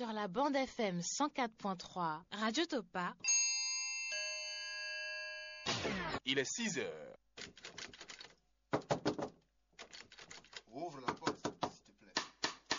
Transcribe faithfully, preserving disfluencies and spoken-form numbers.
sur la bande F M cent quatre point trois, Radio Topa. Il est six heures.